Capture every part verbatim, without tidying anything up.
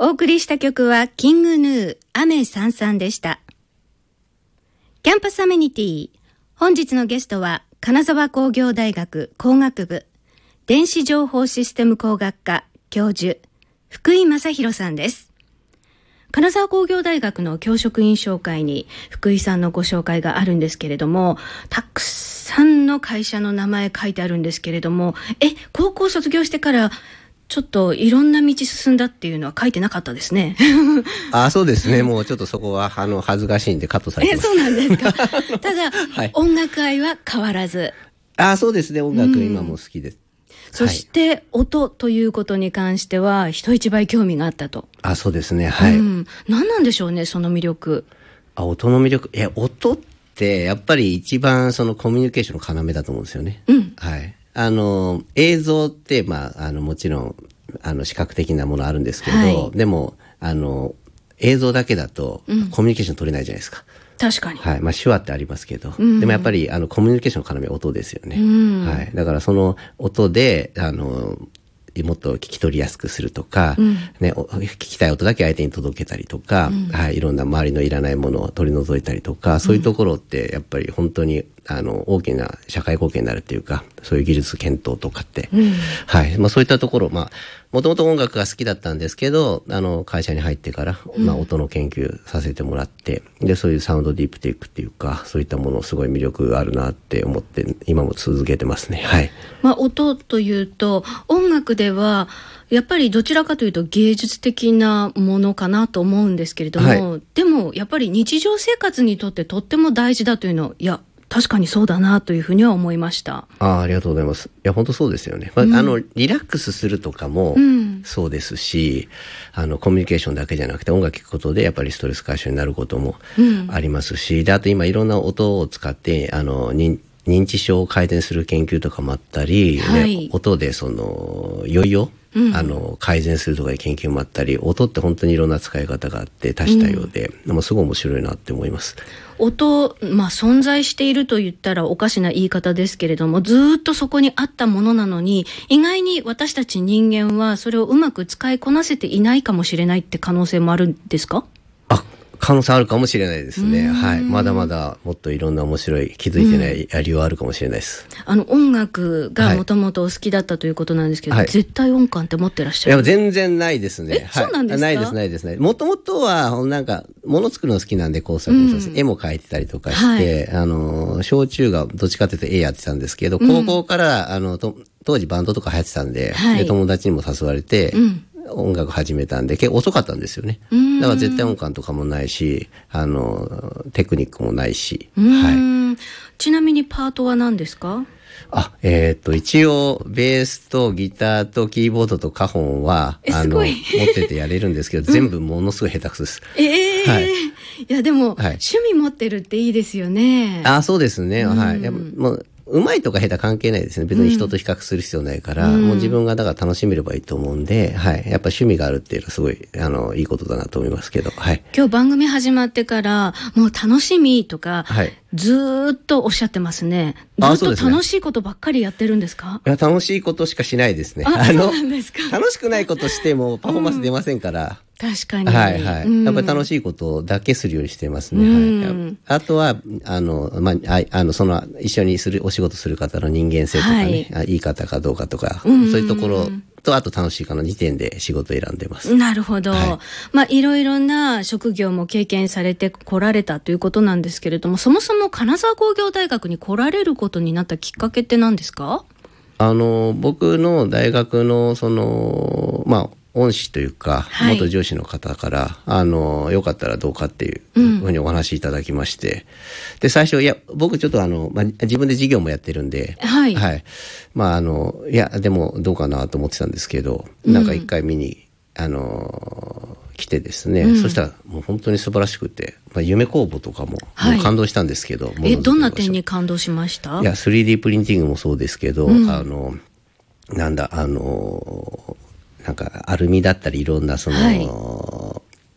お送りした曲はキングヌー雨さんさんでした。キャンパスアメニティ、本日のゲストは金沢工業大学工学部電子情報システム工学科教授福井正弘さんです。金沢工業大学の教職員紹介に福井さんのご紹介があるんですけれども、たくさんの会社の名前書いてあるんですけれども、え、高校卒業してからちょっといろんな道進んだっていうのは書いてなかったですね。 あ、そうですね。もうちょっとそこはあの恥ずかしいんでカットされてます。 え、そうなんですか。ただ、 はい、 音楽愛は変わらず。 あ、そうですね。音楽今も好きです。 そして、はい、音ということに関しては人一倍興味があったと。 あ、そうですね。はい。うん、 何なんでしょうね、その魅力。 あ、音の魅力。いや、音ってやっぱり一番そのコミュニケーションの要だと思うんですよね。 うん。 はい。あの映像ってまああのもちろんあの視覚的なものあるんですけど、はい、でもあの映像だけだとコミュニケーション取れないじゃないですか。 うん、確かに。 はい。まあ手話ってありますけど、うん、でもやっぱりあのコミュニケーションの要は音ですよね。うん、はい。だからその音であのもっと聞き取りやすくするとか、うん、ね、聞きたい音だけ相手に届けたりとか、うん、はい、いろんな周りのいらないものを取り除いたりとか、そういうところってやっぱり本当にあの大きな社会貢献になるっていうか、そういう技術検討とかって、うん、はい、まあそういったところ、まあもともと音楽が好きだったんですけど、あの会社に入ってから、まあ音の研究させてもらって、うん、でそういうサウンドディープテイクっていうか、そういったものすごい魅力があるなって思って今も続けてますね。はい。 まあ音というと音楽ではやっぱりどちらかというと芸術的なものかなと思うんですけれども、はい、でもやっぱり日常生活にとってとっても大事だというのを、いや確かにそうだなというふうには思いました。 あ、ありがとうございます。いや本当そうですよね。まあ、うん、あのリラックスするとかもそうですし、うん、あのコミュニケーションだけじゃなくて音楽聴くことでやっぱりストレス解消になることもありますし、うん、であと今いろんな音を使ってあの認認知症を改善する研究とかもあったり、はい、ね、音でその酔いをうん、あの改善するとかいう研究もあったり、音って本当にいろんな使い方があって多種多様で、うん、すごい面白いなって思います。 音、まあ、存在していると言ったらおかしな言い方ですけれども、ずっとそこにあったものなのに、意外に私たち人間はそれをうまく使いこなせていないかもしれないって可能性もあるんですか？ あ、可能性あるかもしれないですね。はい。まだまだもっといろんな面白い気づいてないやりはあるかもしれないです。 うん、あの音楽がもともとお好きだったということなんですけど、はい、絶対音感って持ってらっしゃる？いや全然ないですね。 え、はい、そうなんですか？ ないですないですね。もともとはなんか物作るの好きなんで工作もそうです、うん、絵も描いてたりとかして、はい、あの小中がどっちかというと絵やってたんですけど、高校からあのと当時バンドとか流行ってたんで、はい、で友達にも誘われて。うん、音楽始めたんで結構遅かったんですよね。だから絶対音感とかもないし、あのテクニックもないし、はい、 ちなみにパートは何ですか？ あ、えー、っと一応ベースとギターとキーボードとカホンはあの持っててやれるんですけど、全部ものすごい下手くそです。 ええー、はい、いやでも、はい、趣味持ってるっていいですよね。 あ、そうですね。はい。いやもううまいとか下手関係ないですね。別に人と比較する必要ないから、うん、もう自分がだから楽しめればいいと思うんで、はい。やっぱ趣味があるっていうのはすごい、あの、いいことだなと思いますけど、はい。 今日番組始まってから、もう楽しみとか、はい、ずーっとおっしゃってますね。ずっと楽しいことばっかりやってるんですか？ いや、楽しいことしかしないですね。 あ、あの、そうなんですか。 楽しくないことしてもパフォーマンス出ませんから。 うん、確かに。 はいはい、うん。やっぱり楽しいことだけするようにしてますね。うん、はい。あとは、あの、まあ、あの、その、一緒にする、お仕事する方の人間性とかね、はい、いい方かどうかとか、うん、そういうところと、あと楽しいかのにてんで仕事を選んでます。 なるほど。はい、まあ、いろいろな職業も経験されてこられたということなんですけれども、そもそも金沢工業大学に来られることになったきっかけって何ですか？ あの、僕の大学の、その、まあ、恩師というか、元上司の方から、はい、あの、よかったらどうかっていうふうにお話しいただきまして、うん、で、最初、いや、僕ちょっとあの、まあ、自分で事業もやってるんで、はい。はい。まあ、あの、いや、でもどうかなと思ってたんですけど、なんか一回見に、うん、あの、来てですね、うん、そしたらもう本当に素晴らしくて、まあ、夢工房とかも、もう感動したんですけど、 はい、え、どんな点に感動しました？ いや、スリーディー プリンティングもそうですけど、うん、あの、なんだ、あの、なんかアルミだったりいろんなその、はい、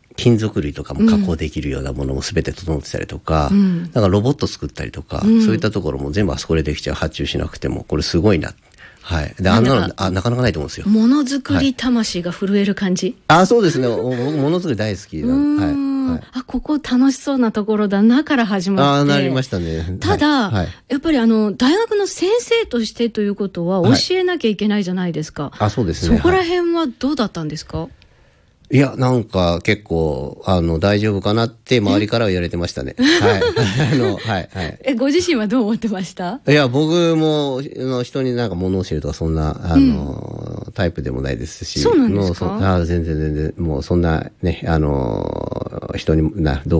金属類とかも加工できるようなものも全て整ってたりとか、うん、だからロボット作ったりとか、うん、そういったところも全部あそこでできちゃう、発注しなくてもこれすごいな、 はい。で、あんなの、あ、なかなかないと思うんですよ。 ものづくり魂が震える感じ、 はい、あ、そうですね。僕、ものづくり大好きなんで。はい。はい、 あ、ここ楽しそうなところだなから始まって。 ああ、なりましたね。 ただ、 はい、 やっぱりあの、大学の先生としてということは教えなきゃいけないじゃないですか。 はい、あ、そうですね。 そこら辺はどうだったんですか？ いや、なんか結構、あの、大丈夫かなって周りからは言われてましたね。はい。あの、はい、はい。 え、ご自身はどう思ってました？ いや、僕も、の人になんか物を教えるとか、そんな、あの、うん、タイプでもないですし。 そうなんですか？ もうそあ全然全然、もうそんなね、あの、人にな、どう